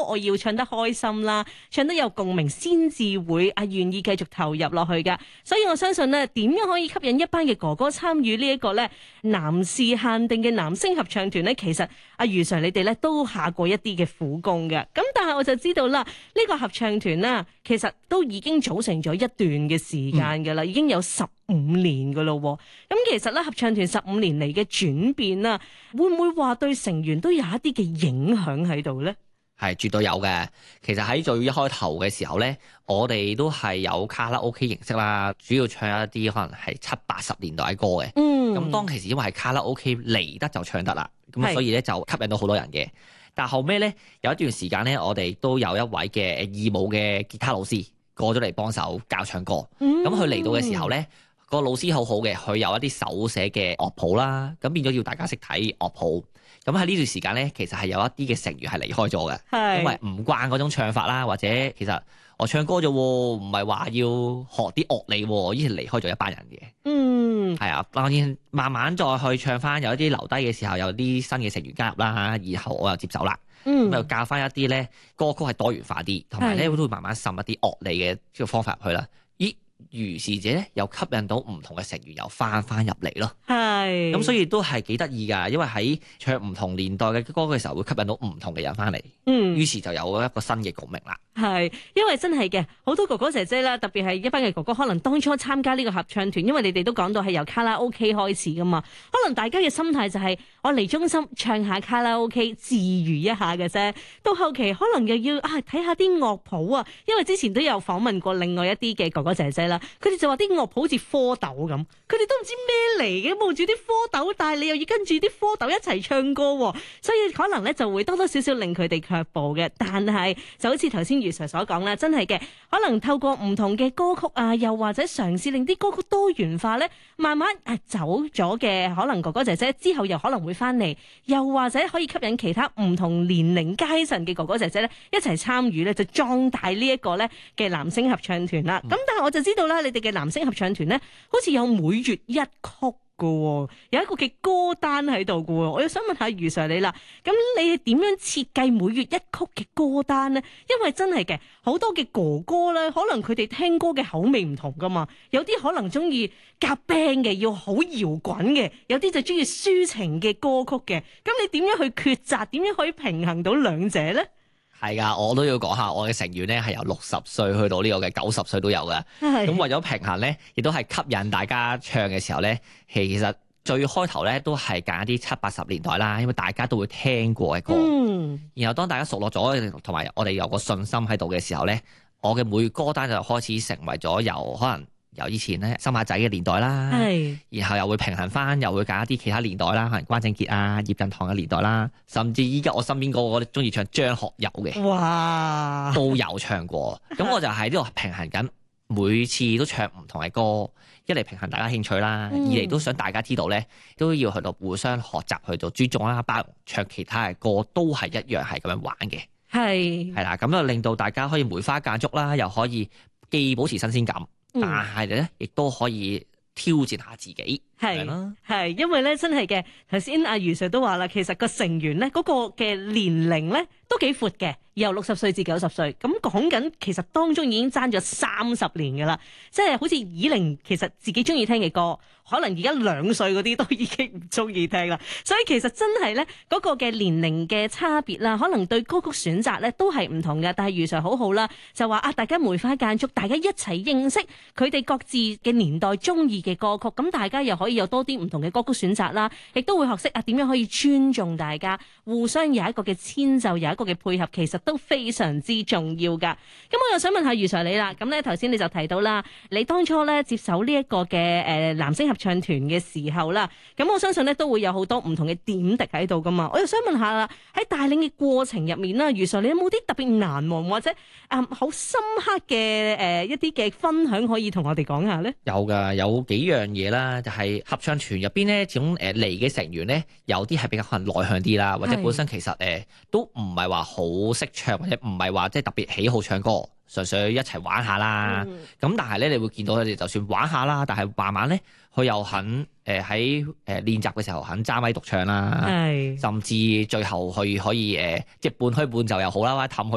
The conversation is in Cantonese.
我要唱得開心啦，唱得有共鳴先至會願意繼續投入落去噶。所以我相信呢，點樣可以吸引一班嘅哥哥參與呢一個咧男士限定嘅男聲合唱團咧？其實余 Sir 你哋咧都下過一啲嘅苦功嘅。咁但係我就知道啦，呢個合唱團啦，其實都已經組成咗一段嘅時間噶啦，已經有15年噶咯。咁其實咧合唱團15年嚟嘅轉變啦，會唔會話對成員都有一啲嘅影響喺度咧？ 係絕對有嘅。其實喺最一開頭嘅時候咧，我哋都係有卡拉 OK 形式啦，主要唱一啲可能係70-80年代嘅歌嘅。咁當其時因為係卡拉 OK 嚟得就唱得啦，咁所以咧就吸引到好多人嘅。但後尾咧有一段時間咧，我哋都有一位嘅義務嘅吉他老師過咗嚟幫手教唱歌。咁佢嚟到嘅時候咧，個老師好好嘅，佢有一啲手寫嘅樂譜啦，咁變咗要大家識睇樂譜。咁喺呢段時間咧，其實係有一啲嘅成員係離開咗嘅，因為唔慣嗰種唱法啦，或者其實我唱歌啫，唔係話要學啲樂理，依然離開咗一班人嘅。係啊，當然慢慢再去唱翻，有一啲留低嘅時候，有啲新嘅成員加入啦，然後我又接手啦，咁又教翻一啲咧歌曲係多元化啲，同埋咧都會慢慢滲一啲樂理嘅呢個方法入去啦。如是者咧，又吸引到唔同嘅成員又翻入嚟咯。係，咁所以都係幾得意㗎，因為喺唱唔同年代嘅歌嘅時候，會吸引到唔同嘅人翻嚟。於是就有一個新嘅共鳴啦。係，因為真係嘅，好多哥哥姐姐啦，特別係一班嘅哥哥，可能當初參加呢個合唱團，因為你哋都講到係由卡拉 OK 開始噶嘛，可能大家嘅心態就係我嚟中心唱下卡拉 OK 自娛一下嘅啫，到後期可能又要睇下啲樂譜啊，因為之前都有訪問過另外一啲嘅哥哥姐姐啦，佢哋就話啲樂譜好似蝌蚪咁，佢哋都唔知咩嚟嘅，望住啲蝌蚪，但係你又要跟住啲蝌蚪一齊唱歌，所以可能咧就會多多少少令佢哋卻步嘅。但係就好似頭先余 Sir 所講啦，真係嘅，可能透過唔同嘅歌曲啊，又或者嘗試令啲歌曲多元化咧，慢慢走咗嘅可能哥哥姐姐之後又可能會翻嚟，又或者可以吸引其他唔同年齡階層嘅哥哥姐姐咧一齊參與咧，就壯大呢一個咧嘅男聲合唱團啦。咁但係我就知道啦，你哋嘅男聲合唱團咧，好似有每月一曲。有一個嘅歌單喺度嘅，我又想問下余 Sir 你啦，咁你係點樣設計每月一曲嘅歌單呢？因為真係嘅，好多嘅哥哥咧，可能佢哋聽歌嘅口味唔同噶嘛，有啲可能中意夾 band 嘅，要好搖滾嘅，有啲就中意抒情嘅歌曲嘅，咁你點樣去抉擇？點樣可以平衡到兩者呢？係噶，我都要講下，我嘅成員咧係由60歲去到呢個嘅90歲都有噶。咁為咗平衡咧，亦都係吸引大家唱嘅時候咧，其實最開頭咧都係揀一啲70-80年代啦，因為大家都會聽過嘅歌。然後當大家熟絡咗，同埋我哋有個信心喺度嘅時候咧，我嘅每歌單就開始成為咗由以前咧森馬仔嘅年代啦，然後又會平衡翻，又會揀一啲其他年代啦，可能關正傑啊、葉振棠嘅年代啦，甚至依家我身邊嗰個中意唱張學友嘅，哇，都有唱過。咁我就喺呢度平衡緊，每次都唱唔同嘅歌，一嚟平衡大家興趣啦，二嚟都想大家知道咧，都要去到互相學習，去到尊重啦、包容，唱其他嘅歌都係一樣係咁樣玩嘅，係啦，咁就令到大家可以梅花間竹啦，又可以既保持新鮮感。但係咧，亦都可以挑戰下自己，係因為咧真係嘅，頭先阿余 Sir 都話啦，其實個成員咧嗰個嘅年齡咧都幾闊嘅，由60歲至90歲，咁講緊其實當中已經爭咗30年噶啦，即係好似以玲其實自己中意聽嘅歌，可能而家2歲嗰啲都已經唔中意聽啦，所以其實真係咧嗰個嘅年齡嘅差別啦，可能對歌曲選擇咧都係唔同嘅。但係余 Sir 好好啦，就話大家梅花間竹，大家一齊認識佢哋各自嘅年代中意嘅歌曲，咁大家又可以有多啲唔同嘅歌曲選擇啦，亦都會學識點樣可以尊重大家，互相有一個嘅遷就，有一個嘅配合，其實都非常之重要噶。咁我又想問下余 Sir 你啦，咁咧頭先你就提到啦，你當初咧接手呢一個嘅男聲合唱團嘅時候啦，咁我相信咧都會有好多唔同嘅點滴喺度噶嘛。我又想問下啦，喺帶領嘅過程入面啦，余 Sir 你有冇啲特別難忘或者好深刻嘅一啲嘅分享可以同我哋講下咧？有噶，有幾樣嘢啦，就係合唱團入邊咧，始終嚟嘅成員咧，有啲係比較可能內向啲啦，或者本身其實都唔係話好識唱，或者唔係話即係特別喜好唱歌，純粹一齊玩下啦。咁但係咧，你會見到佢哋就算玩下啦，但係慢慢咧，佢又肯喺練習嘅時候肯揸咪獨唱啦，甚至最後佢可以即係半虛半就又好啦，或者氹佢